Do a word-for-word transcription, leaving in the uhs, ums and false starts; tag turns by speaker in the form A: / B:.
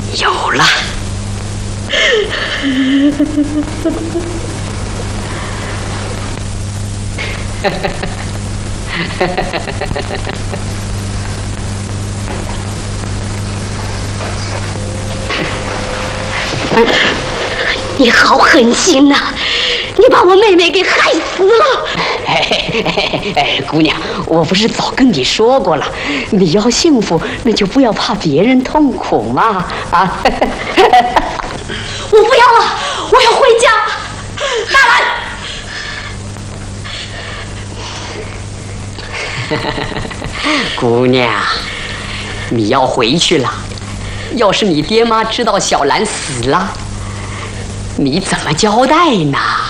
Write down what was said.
A: 有了。
B: 你好狠心呐、啊！你把我妹妹给害死了！
A: 哎哎哎，姑娘，我不是早跟你说过了，你要幸福，那就不要怕别人痛苦嘛！啊！
B: 我不要了，我要回家。大
A: 兰，姑娘，你要回去了。要是你爹妈知道小兰死了，你怎么交代呢？